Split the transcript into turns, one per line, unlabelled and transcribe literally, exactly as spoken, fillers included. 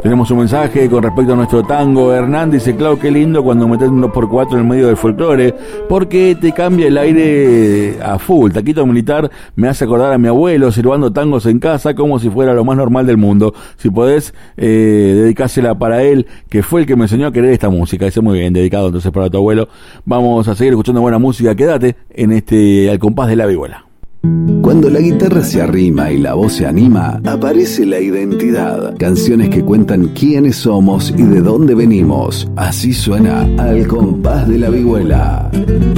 Tenemos un mensaje con respecto a nuestro tango. Hernán dice, claro, qué lindo cuando metes un dos por cuatro en el medio del folclore, porque te cambia el aire a full. Taquito Militar me hace acordar a mi abuelo silbando tangos en casa como si fuera lo más normal del mundo. Si podés eh, dedicársela para él, que fue el que me enseñó a querer esta música. Dice, muy bien, dedicado entonces para tu abuelo. Vamos a seguir escuchando buena música. Quédate en este Al Compás de la Vihuela.
Cuando la guitarra se arrima y la voz se anima, aparece la identidad. Canciones que cuentan quiénes somos y de dónde venimos. Así suena Al Compás de la Vihuela.